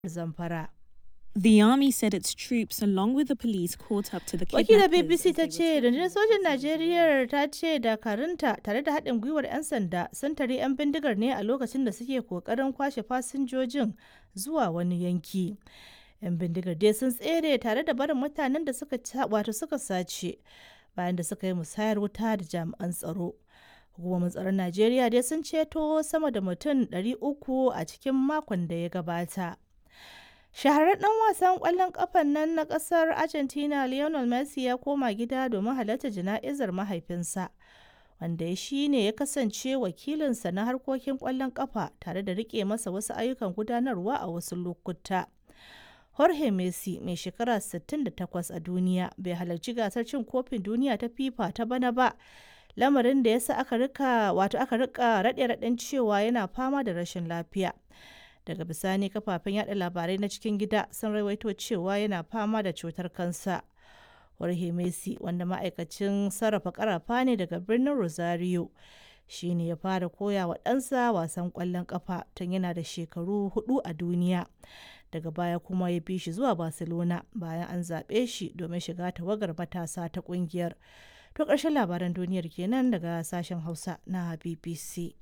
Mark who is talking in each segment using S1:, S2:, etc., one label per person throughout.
S1: Zamfara.
S2: The army said its troops, along with the police, caught up to the
S1: Wakilar
S2: kidnappers.
S1: BBC ta ce rundunar sojin Najeriya ta ce dakarunta tare da haɗin gwiwar 'yan sanda sun tare 'yan bindigar ne a lokacin da suke kokarin kwashe fasinjojin zuwa wani yanki. 'Yan bindigar dai sun tsere tare da barin mutanen da suka sace bayan da suka yi musayar wuta da jami'an tsaro. Hukumomin tsaron Najeriya dai sun ceto sama da mutum 300 a cikin makon da ya gabata. Shahararren ɗan wasan ƙwallon ƙafan nan na ƙasar Argentina Lionel Messi ya koma gida domin halartar jana'izar mahaifinsa, wanda shi ne ya kasance wakilinsa na harkokin ƙwallon ƙafa tare da riƙe masa wasu ayyukan gudanarwa a wasu lokuta. Jorge Messi, mai shekara 68 a duniya, bai halarci gasar cin kofin duniya ta FIFA ta bana ba, lamarin da ya sa aka rika raɗe-raɗen cewa yana fama da rashin lafiya. Daga bisani kafafen yada labarai na cikin gida sun rawaito cewa yana fama da cutar kansa. Jorge Messi, wanda ma'aikacin sarrafa karafa ne daga birnin Rosario, shi ne ya fara koya wa ɗansa wasan ƙwallon ƙafa tun yana da shekaru 4 a duniya. Daga baya kuma ya bi shi zuwa Barcelona bayan an zaɓe shi domin shiga tawagar matasa ta ƙungiyar. To ƙarshen labaran duniyar kenan daga sashen Hausa na BBC.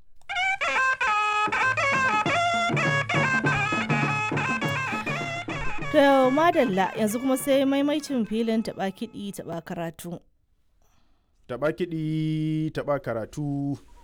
S1: To madalla yanzu kuma sai maimaicin filin taɓa kiɗi taɓa karatu.
S3: Taɓa kiɗi taɓa karatu.